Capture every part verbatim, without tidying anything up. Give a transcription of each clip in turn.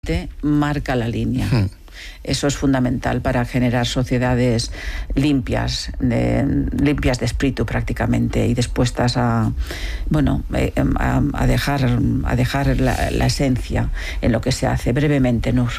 marca la línea. Hmm. Eso es fundamental para generar sociedades limpias, de, limpias de espíritu prácticamente y dispuestas a, bueno, a, a dejar, a dejar la, la esencia en lo que se hace. Brevemente, Nur.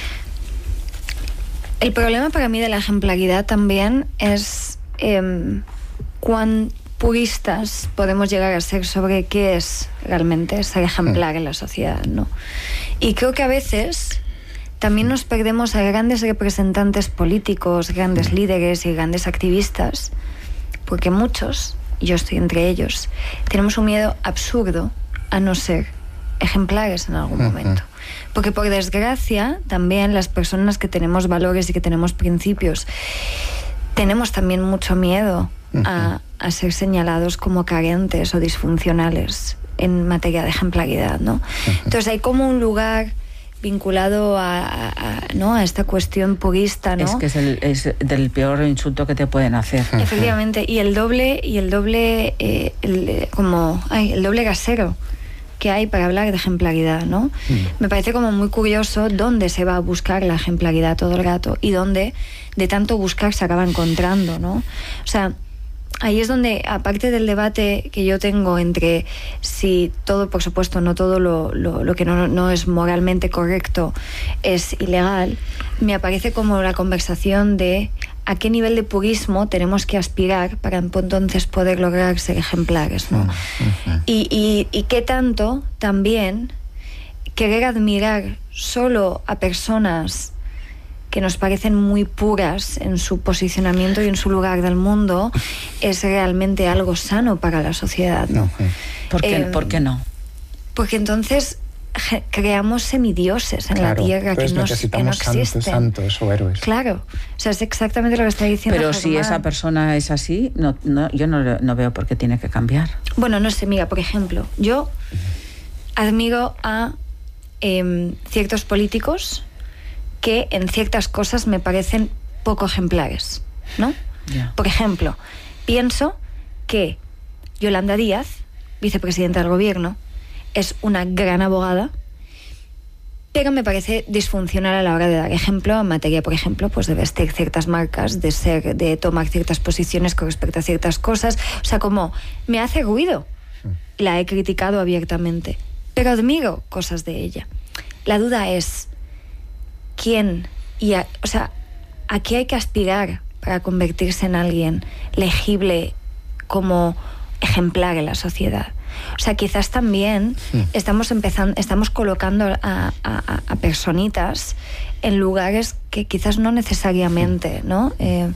El problema para mí de la ejemplaridad también es eh, cuán puristas podemos llegar a ser sobre qué es realmente ser ejemplar en la sociedad, ¿no? Y creo que a veces también nos perdemos a grandes representantes políticos, grandes líderes y grandes activistas, porque muchos, y yo estoy entre ellos, tenemos un miedo absurdo a no ser ejemplares en algún momento. Porque por desgracia también las personas que tenemos valores y que tenemos principios tenemos también mucho miedo a, a ser señalados como carentes o disfuncionales en materia de ejemplaridad, ¿no? Entonces hay como un lugar vinculado a, a, a, ¿no? a esta cuestión purista, ¿no? Es que es, el, es del peor insulto que te pueden hacer. Efectivamente, y el doble, y el doble, eh, el, como, ay, el doble gasero que hay para hablar de ejemplaridad, ¿no? Mm. Me parece como muy curioso dónde se va a buscar la ejemplaridad todo el rato y dónde de tanto buscar se acaba encontrando, ¿no? O sea, ahí es donde, aparte del debate que yo tengo entre si todo, por supuesto, no todo lo, lo, lo que no, no es moralmente correcto es ilegal, me aparece como la conversación de a qué nivel de purismo tenemos que aspirar para entonces poder lograr ser ejemplares, ¿no? Uh-huh. y, y, y qué tanto también querer admirar solo a personas que nos parecen muy puras en su posicionamiento y en su lugar del mundo es realmente algo sano para la sociedad, ¿no? Uh-huh. ¿Por qué, eh, ¿por qué no? Porque entonces creamos semidioses en claro, la tierra que, nos, que no existen. Santos, santos o héroes. Claro, o sea, es exactamente lo que está diciendo Pero Germán. Si esa persona es así, no, no, yo no, no veo por qué tiene que cambiar. Bueno, no sé, mira, por ejemplo, yo admiro a eh, ciertos políticos que en ciertas cosas me parecen poco ejemplares, ¿no? Yeah. Por ejemplo, pienso que Yolanda Díaz, vicepresidenta del gobierno, es una gran abogada, pero me parece disfuncional a la hora de dar ejemplo en materia, por ejemplo, pues de vestir ciertas marcas, de ser, de tomar ciertas posiciones con respecto a ciertas cosas. O sea, como me hace ruido. La he criticado abiertamente, pero admiro cosas de ella. La duda es quién y a, o sea, a qué hay que aspirar para convertirse en alguien legible como ejemplar en la sociedad. O sea, quizás también sí. estamos empezando, estamos colocando a, a, a personitas en lugares que quizás no necesariamente, ¿no? Eh,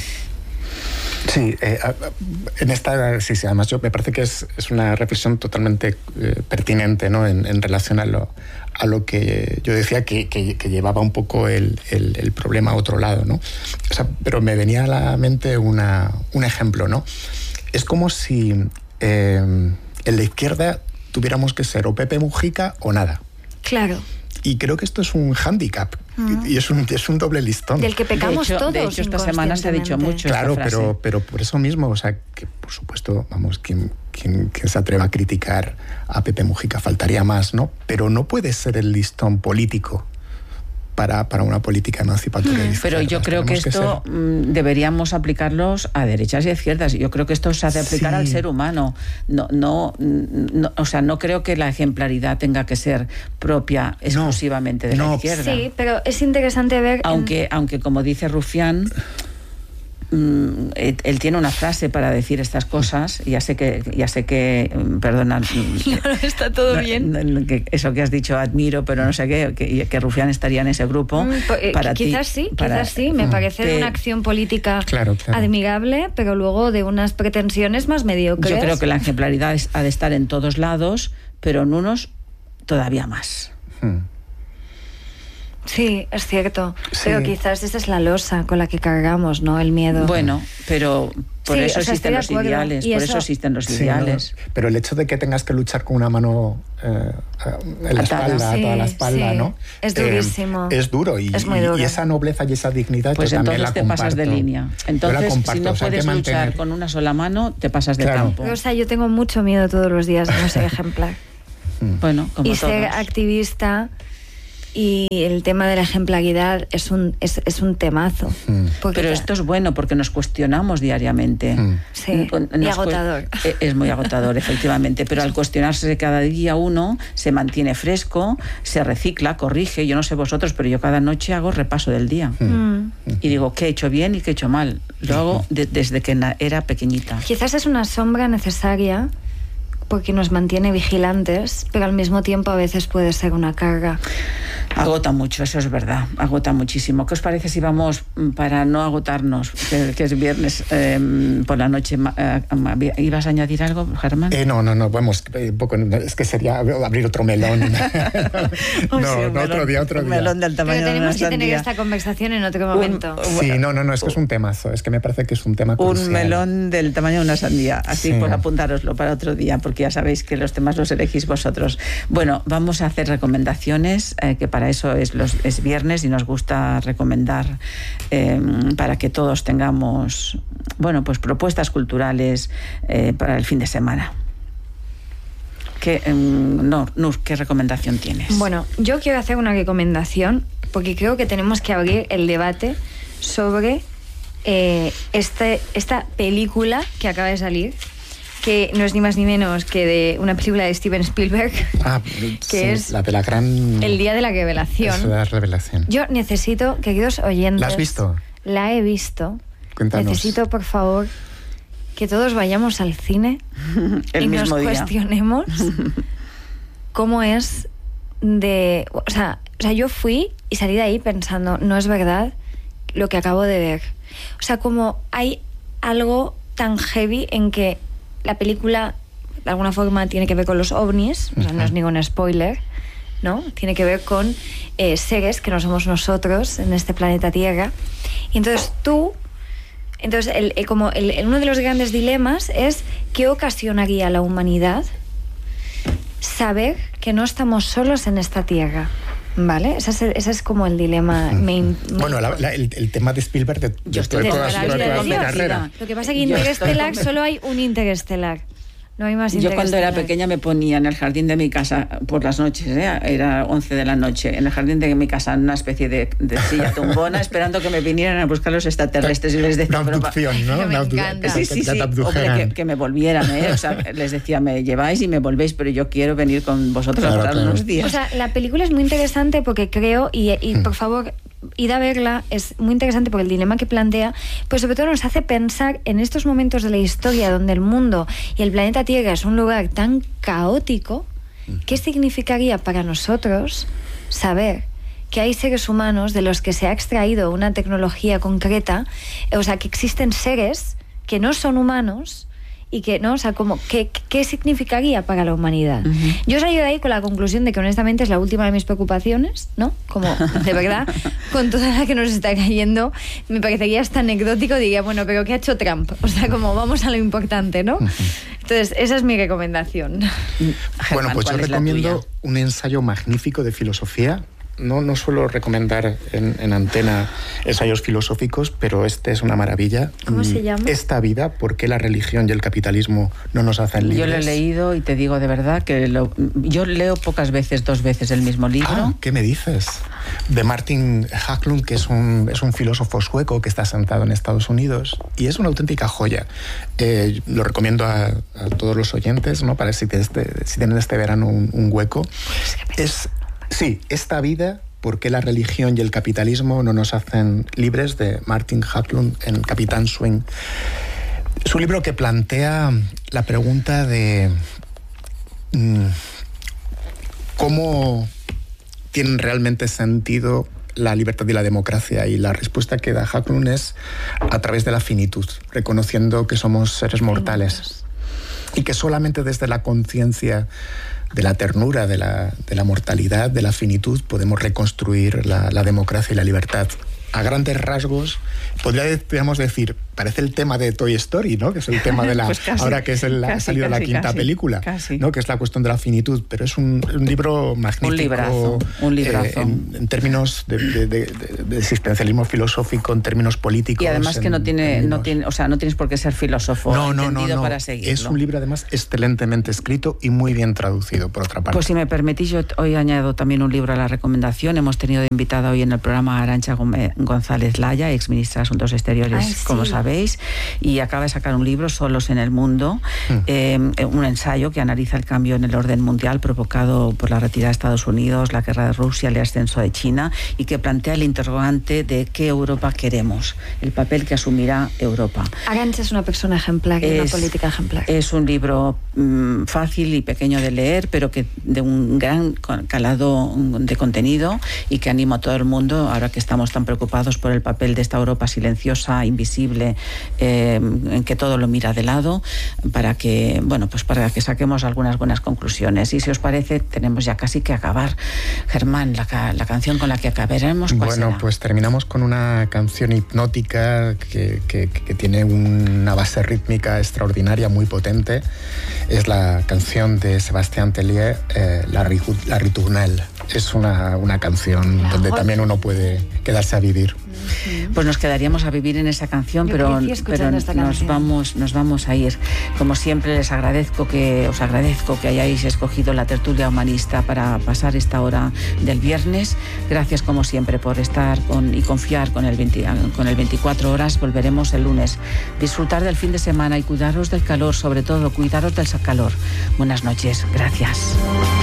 Sí, eh, en esta, sí, sí, además yo me parece que es, es una reflexión totalmente eh, pertinente, ¿no? En, en relación a lo, a lo que yo decía que, que, que llevaba un poco el, el, el problema a otro lado, ¿no? O sea, pero me venía a la mente una, un ejemplo, ¿no? Es como si eh, en la izquierda tuviéramos que ser o Pepe Mujica o nada. Claro. Y creo que esto es un hándicap uh-huh. y es un, es un doble listón. Del que pecamos de hecho, todos. De hecho, esta semana se ha dicho mucho. Claro, esta frase. pero, pero por eso mismo, o sea, que por supuesto, vamos, quien, quien, quien se atreva a criticar a Pepe Mujica faltaría más, ¿no? Pero no puede ser el listón político para, para una política emancipatoria. Hmm, pero yo creo que esto que deberíamos aplicarlos a derechas y a izquierdas. Yo creo que esto se ha de aplicar sí. al ser humano. No, no, no, o sea, no creo que la ejemplaridad tenga que ser propia exclusivamente no, de no. la izquierda. Sí, pero es interesante ver... Aunque, en... aunque como dice Rufián, Mm, él, él tiene una frase para decir estas cosas. Ya sé que, ya sé que, perdona, no, está todo no, bien. Que eso que has dicho admiro, pero no sé qué, que, que Rufián estaría en ese grupo. Mm, eh, para quizás ti, sí, para, quizás sí. Me mm, parece que, una acción política claro, claro. admirable, pero luego de unas pretensiones más mediocres. Yo creo que la ejemplaridad es, ha de estar en todos lados, pero en unos todavía más. Hmm. Sí, es cierto, sí. pero quizás esa es la losa con la que cargamos, ¿no? El miedo. Bueno, pero por sí, eso o sea, existen los ideales, por eso... eso existen los sí, ideales. No, pero el hecho de que tengas que luchar con una mano eh, en la Atada. espalda, sí, toda la espalda, sí. ¿no? Es durísimo. Eh, es duro y, es muy duro. y esa nobleza y esa dignidad pues yo también la comparto. Pues entonces te pasas de línea. Entonces, si no o sea, puedes mantener... luchar con una sola mano, te pasas de claro. campo. O sea, yo tengo mucho miedo todos los días de no ser ejemplar. Bueno, como y todos. ser activista y el tema de la ejemplaridad es un, es, es un temazo. Mm. Pero esto es bueno porque nos cuestionamos diariamente. Mm. Sí, nos y agotador. Es muy agotador, efectivamente, pero al cuestionarse cada día uno se mantiene fresco, se recicla, corrige. Yo no sé vosotros, pero yo cada noche hago repaso del día. Mm. Y digo, ¿qué he hecho bien y qué he hecho mal? Lo hago de, desde que era pequeñita. Quizás es una sombra necesaria porque nos mantiene vigilantes, pero al mismo tiempo a veces puede ser una carga. Agota mucho, eso es verdad, agota muchísimo. ¿Qué os parece si vamos, para no agotarnos, que, que es viernes eh, por la noche? Eh, ¿Ibas a añadir algo, Germán? Eh, no, no, no, vamos, un poco, es que sería abrir otro melón. no, sí, no melón, otro día, otro día. Melón del tamaño pero tenemos de que una tener sandía. esta conversación en otro momento. Un, sí, no, no, no, es que es un temazo, es que me parece que es un tema crucial. Un melón del tamaño de una sandía, así sí. Pues apuntároslo para otro día, porque ya sabéis que los temas los elegís vosotros. Bueno, vamos a hacer recomendaciones, eh, que para eso es, los, es viernes y nos gusta recomendar eh, para que todos tengamos, bueno, pues propuestas culturales eh, para el fin de semana. ¿Qué, eh, no, Nur, ¿qué recomendación tienes? Bueno, yo quiero hacer una recomendación porque creo que tenemos que abrir el debate sobre eh, este, esta película que acaba de salir, que no es ni más ni menos que de una película de Steven Spielberg, ah, que sí, es la de la gran... El Día de la Revelación. Es la revelación. Yo necesito, queridos oyentes... ¿La has visto? La he visto. Cuéntanos. Necesito, por favor, que todos vayamos al cine el y mismo nos día. cuestionemos cómo es de... O sea, o sea, yo fui y salí de ahí pensando, no es verdad lo que acabo de ver. O sea, como hay algo tan heavy en que la película de alguna forma tiene que ver con los ovnis, o sea, no es ningún spoiler, ¿no? Tiene que ver con eh, seres que no somos nosotros en este planeta Tierra. Y entonces tú, entonces el, el, como el, el, uno de los grandes dilemas es ¿qué ocasionaría a la humanidad saber que no estamos solos en esta Tierra? ¿Vale? Ese es, ese es como el dilema main. Bueno, la, la, el, el tema de Spielberg de, yo estoy de de toda, toda toda mi mi vida. carrera. Lo que pasa es que Interestelar solo hay un Interestelar. No hay más Yo cuando era Interestelar. pequeña me ponía en el jardín de mi casa por las noches, ¿eh? Era once de la noche, en el jardín de mi casa, en una especie de, de silla tumbona, esperando que me vinieran a buscar los extraterrestres. Y les decía, una abducción, ¿no? Me Una abdu- encanta. sí, sí, sí, hombre, que, que me volvieran, ¿eh? O sea, les decía, me lleváis y me volvéis, pero yo quiero venir con vosotros Claro, a pasar claro. unos días. O sea, la película es muy interesante porque creo, y, y por favor, id a verla, es muy interesante porque el dilema que plantea, pues sobre todo nos hace pensar en estos momentos de la historia donde el mundo y el planeta Tierra es un lugar tan caótico, ¿qué significaría para nosotros saber que hay seres humanos de los que se ha extraído una tecnología concreta, o sea, que existen seres que no son humanos y que, ¿no? O sea, como, ¿qué, qué significaría para la humanidad? Uh-huh. Yo salí de ahí con la conclusión de que honestamente es la última de mis preocupaciones, ¿no? Como, de verdad, con toda la que nos está cayendo, me parecería hasta anecdótico, diría, bueno, pero ¿qué ha hecho Trump? O sea, como vamos a lo importante, ¿no? Entonces, esa es mi recomendación. Bueno, Germán, pues yo ¿cuál es la recomiendo tuya? un ensayo magnífico de filosofía. No, no suelo recomendar en, en antena ensayos filosóficos, pero este es una maravilla. ¿Cómo se llama? Esta vida, ¿por qué la religión y el capitalismo no nos hacen libres? Yo lo he leído y te digo de verdad que lo, yo leo pocas veces, dos veces el mismo libro. Ah, ¿qué me dices? De Martin Haklund, que es un, es un filósofo sueco que está sentado en Estados Unidos y es una auténtica joya. Eh, lo recomiendo a, a todos los oyentes, ¿no? Para si, este, si tienen este verano un, un hueco. Es... Sí, esta vida, ¿por qué la religión y el capitalismo no nos hacen libres? De Martin Haklund en Capitán Swing. Es un libro que plantea la pregunta de mmm, cómo tienen realmente sentido la libertad y la democracia, y la respuesta que da Haklund es a través de la finitud, reconociendo que somos seres mortales y que solamente desde la conciencia de la ternura, de la, de la mortalidad, de la finitud, podemos reconstruir la, la democracia y la libertad. a grandes rasgos, podríamos decir, parece el tema de Toy Story, ¿no? Que es el tema de la... pues casi, ahora que es el, casi, ha salido casi, la quinta casi, película, casi. ¿no? Que es la cuestión de la finitud, pero es un, un libro magnífico. Un librazo, un librazo. Eh, en, en términos de, de, de, de, de existencialismo filosófico, en términos políticos. Y además en, que no tiene, no tiene, o sea, no tienes por qué ser filósofo no, no, entendido no, no. para seguirlo. Es un libro además excelentemente escrito y muy bien traducido, por otra parte. Pues si me permitís, yo hoy añado también un libro a la recomendación. Hemos tenido de invitada hoy en el programa a Arantxa González Laya, ex ministra de Asuntos Exteriores, Ay, sí. como sabéis, y acaba de sacar un libro, Solos en el Mundo, mm. eh, un ensayo que analiza el cambio en el orden mundial provocado por la retirada de Estados Unidos, la guerra de Rusia, el ascenso de China, y que plantea el interrogante de qué Europa queremos, el papel que asumirá Europa. Arantxa es una persona ejemplar, es, una política ejemplar. Es un libro mmm, fácil y pequeño de leer, pero que de un gran calado de contenido, y que animo a todo el mundo, ahora que estamos tan preocupados por el papel de esta Europa silenciosa, invisible, eh, en que todo lo mira de lado, para que, bueno, pues para que saquemos algunas buenas conclusiones. Y si os parece, tenemos ya casi que acabar. Germán, la, la canción con la que acabaremos, ¿cuál Bueno, será? Pues terminamos con una canción hipnótica que, que, que tiene una base rítmica extraordinaria, muy potente. Es la canción de Sébastien Tellier, eh, La, la Ritournelle. Es una, una canción la donde también uno puede quedarse a vivir. Pues nos quedaríamos a vivir en esa canción, Yo pero, pero esta nos canción. vamos nos vamos a ir. Como siempre, les agradezco que os agradezco que hayáis escogido la tertulia humanista para pasar esta hora del viernes. Gracias como siempre por estar con, y confiar con el, veinte, con el veinticuatro horas. Volveremos el lunes. Disfrutar del fin de semana y cuidaros del calor, sobre todo cuidaros del calor. Buenas noches. Gracias.